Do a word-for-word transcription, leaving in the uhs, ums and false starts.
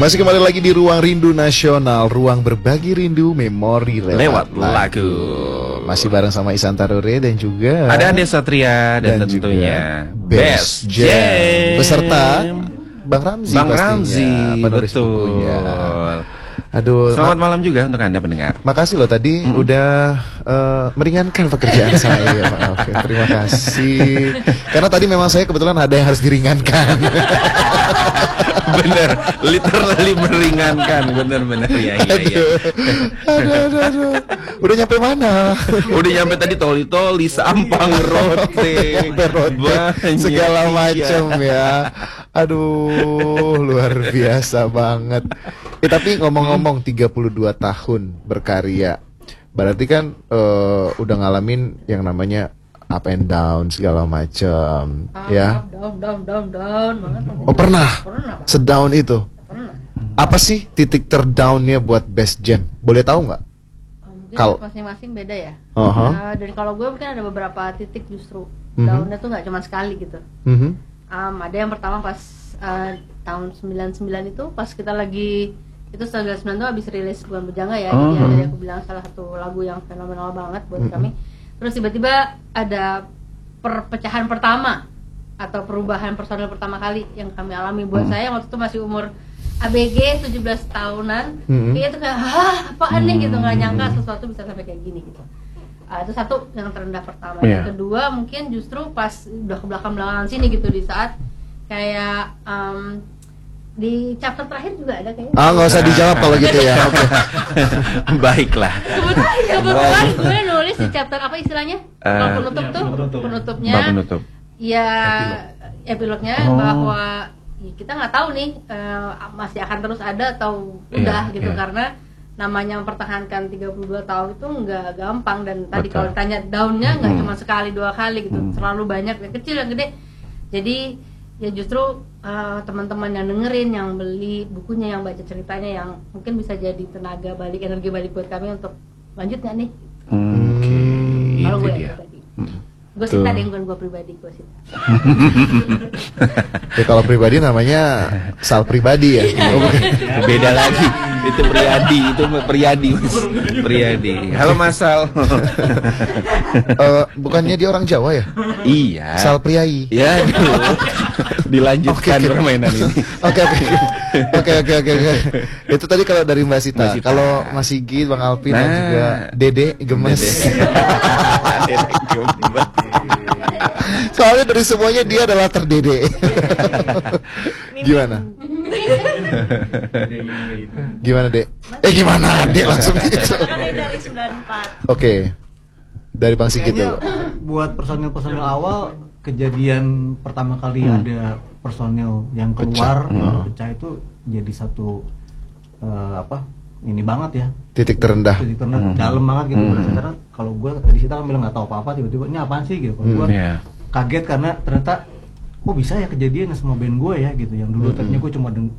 Masih kembali lagi di Ruang Rindu Nasional, ruang berbagi rindu memori lewat, lewat lagu. lagu. Masih bareng sama Ihsan Tarure dan juga ada Ade Satria dan, dan tentunya Best Jam beserta Bang Ramzi, Bang pastinya, Ramzi, penulis betul. bukunya. Aduh, Selamat malam juga untuk Anda pendengar. makasih loh tadi mm. udah uh, meringankan pekerjaan saya. Maaf ya, terima kasih. Karena tadi memang saya kebetulan ada yang harus diringankan. Bener, literally meringankan, bener-bener ya, iya, iya. Aduh, aduh, aduh. Udah nyampe mana? Udah nyampe tadi toli-toli, Sampang, Rote, Rote segala macam ya. Aduh, luar biasa banget. Eh tapi ngomong-ngomong tiga puluh dua tahun berkarya, berarti kan uh, udah ngalamin yang namanya up and down segala macam, ah, ya. Down, down, down, down banget. Oh pernah? Pernah. Sedown itu? Pernah. Apa sih titik terdownnya buat Best Jam? Boleh tahu nggak? Mungkin Kal- masing-masing beda ya. Uh-huh. Uh, dan kalau gue mungkin ada beberapa titik justru Mhm. downnya tuh nggak cuma sekali gitu. Mhm. Um, ada yang pertama pas uh, tahun sembilan puluh sembilan itu pas kita lagi itu sembilan puluh sembilan itu habis rilis Bukan Bujangga ya. Uh-huh. Jadi yang tadi aku bilang salah satu lagu yang fenomenal banget buat Mhm. kami. Terus tiba-tiba ada perpecahan pertama atau perubahan personil pertama kali yang kami alami. Buat Mhm. saya waktu itu masih umur A B G tujuh belas tahunan. Mhm. Kayak itu kayak hah apaan nih gitu, nggak nyangka sesuatu bisa sampai kayak gini gitu. Uh, itu satu yang terendah pertama. Yeah. Yang kedua mungkin justru pas udah ke belakang-belakangan sini gitu, di saat kayak um, di chapter terakhir juga ada kayaknya. Ah nggak usah dijawab kalau gitu ya. Oke. Baiklah. Kebetulan, kebetulan gue nulis di chapter apa istilahnya? Uh, Kalau penutup ya, tuh, penutup. penutupnya. Bab penutup. Ya epilognya Oh. bahwa ya, kita nggak tahu nih uh, masih akan terus ada atau udah Yeah, gitu yeah. karena namanya mempertahankan tiga puluh dua tahun itu nggak gampang. Dan tadi Betul. kalau ditanya daunnya nggak Hmm. cuma sekali dua kali gitu, Hmm. terlalu banyak, yang kecil yang gede. Jadi ya justru uh, teman-teman yang dengerin, yang beli bukunya, yang baca ceritanya, yang mungkin bisa jadi tenaga balik, energi balik buat kami untuk lanjut nggak nih. Hmm, Oke, Kalau itu gue dia. ya tadi Hmm. gue Tuh. sih tadi bukan gue pribadi, gue sih. Ya kalau pribadi namanya Sal pribadi ya. Oh, bukan. Beda lagi. Itu Priyadi, itu Priyadi, Mas. Priyadi. Halo Mas Sal. Eh, bukannya dia orang Jawa ya? Iya. Sal Priai. Ya, dulu. Dilanjutkan Oke, oke. permainan ini. Oke oke oke oke oke oke. Itu tadi kalau dari Mbak Sita. Mbak Sita. Kalau Mas Sigit, Bang Alvin dan Nah. juga Dede gemes. Dede. Gemes. Soalnya dari semuanya dia adalah terdede. Gimana? Gimana Dek? Eh gimana Dek langsung gitu. Dari sembilan puluh empat. Oke. Dari Bang Sigit Kayaknya dulu. buat personil-personil awal, kejadian pertama kali Hmm. ada personil yang keluar Pecah. Hmm. pecah itu jadi satu eh, apa ini banget ya, Titik terendah. jadi karena Hmm. dalam banget gitu. Hmm. Karena kalau gue tadi kita kan bilang nggak tahu apa-apa, tiba-tiba ini apaan sih gitu. Kalau Hmm. gue Iya. kaget karena ternyata kok bisa ya kejadian sama band gue ya gitu, yang dulu Hmm. tadinya gue cuma deng-